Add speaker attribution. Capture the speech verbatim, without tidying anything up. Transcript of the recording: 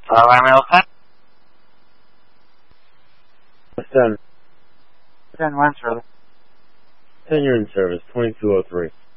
Speaker 1: Uh, Lionel ten.
Speaker 2: ten.
Speaker 1: ten, when's really?
Speaker 2: ten, you're in service, twenty-two oh three.